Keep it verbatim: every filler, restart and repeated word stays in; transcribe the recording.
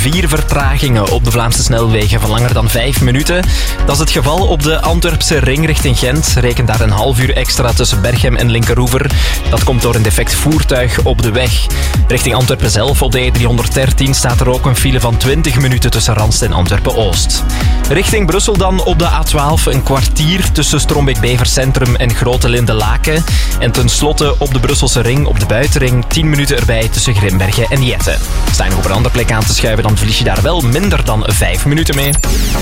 vier vertragingen op de Vlaamse snelwegen van langer dan vijf minuten. Dat is het geval op de Antwerpse ring richting Gent. Reken daar een half uur extra tussen Berchem en Linkeroever. Dat komt door een defect voertuig op de weg. Richting Antwerpen zelf op de E driehonderddertien staat er ook een file van twintig minuten tussen Randst en Antwerpen-Oost. Richting Brussel dan op de A twaalf een kwartier tussen Strombeek-Bevers Centrum en Grote Linde-Laken. En tenslotte op de Brusselse ring, op de buitenring, tien minuten erbij tussen Grimbergen en Jette. Sta je nog op een andere plek aan te schuiven, dan verlies je daar wel minder dan vijf minuten mee.